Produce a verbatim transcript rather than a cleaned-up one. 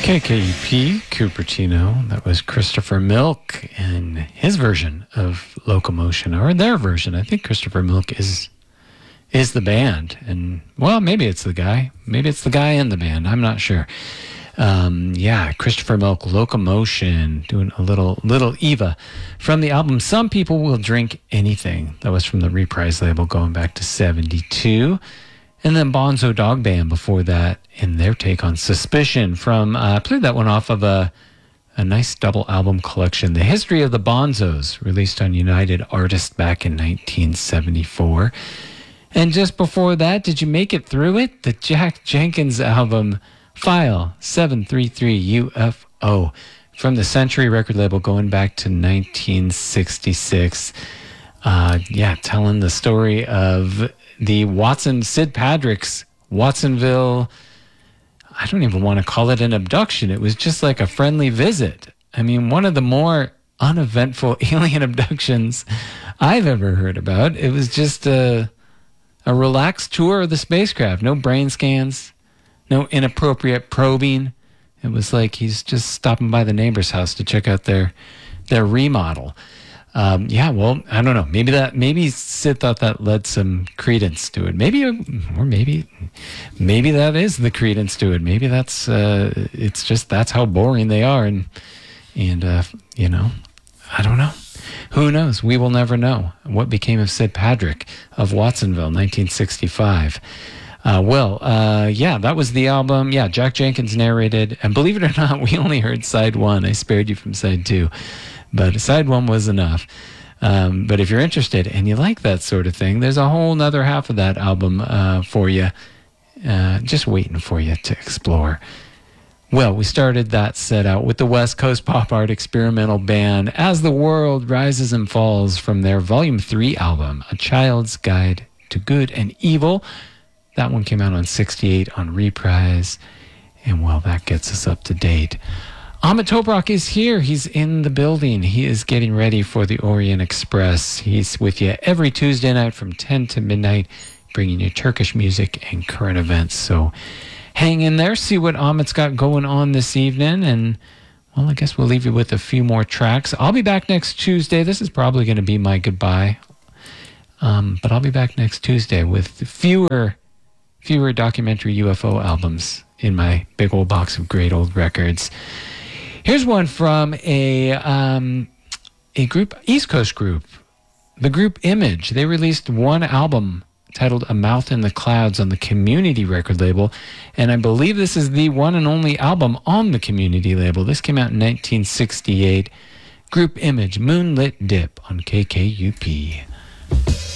K K U P, Cupertino. That was Christopher Milk and his version of Locomotion, or their version. I think Christopher Milk is is the band. And, well, maybe it's the guy. Maybe it's the guy in the band. I'm not sure. Um, yeah, Christopher Milk, Locomotion, doing a little little Eva from the album Some People Will Drink Anything. That was from the Reprise label going back to seventy-two. And then Bonzo Dog Band before that, in their take on Suspicion from, uh, I played that one off of a, a nice double album collection, The History of the Bonzos, released on United Artists back in nineteen seventy-four. And just before that, did you make it through it? The Jack Jenkins album, File seven three three U F O, from the Century record label going back to nineteen sixty-six. Uh, yeah, telling the story of the Watson, Sid Patrick's Watsonville, I don't even want to call it an abduction. It was just like a friendly visit. I mean, one of the more uneventful alien abductions I've ever heard about. It was just a, a relaxed tour of the spacecraft. No brain scans, no inappropriate probing. It was like he's just stopping by the neighbor's house to check out their their remodel. Um, yeah, well, I don't know. Maybe that, maybe Sid thought that led some credence to it. Maybe, or maybe, maybe that is the credence to it. Maybe that's, uh, it's just, that's how boring they are. And, and, uh, you know, I don't know. Who knows? We will never know what became of Sid Patrick of Watsonville, nineteen sixty-five. Uh, well, uh, yeah, that was the album. Yeah, Jack Jenkins narrated. And believe it or not, we only heard side one. I spared you from side two. But side one was enough. Um, but if you're interested and you like that sort of thing, there's a whole nother half of that album uh, for you, uh, just waiting for you to explore. Well, we started that set out with the West Coast Pop Art Experimental Band, As the World Rises and Falls, from their Volume three album, A Child's Guide to Good and Evil. That one came out on sixty-eight on Reprise. And, well, that gets us up to date. Ahmet Toprak is here. He's in the building. He is getting ready for the Orient Express. He's with you every Tuesday night from ten to midnight, bringing you Turkish music and current events. So hang in there, see what Ahmet's got going on this evening. And, well, I guess we'll leave you with a few more tracks. I'll be back next Tuesday. This is probably going to be my goodbye. Um, but I'll be back next Tuesday with fewer, fewer documentary U F O albums in my big old box of great old records. Here's one from a um, a group, East Coast group, the group Image. They released one album titled A Mouth in the Clouds on the Community record label, and I believe this is the one and only album on the Community label. This came out in nineteen sixty-eight. Group Image, Moonlit Dip on K K U P.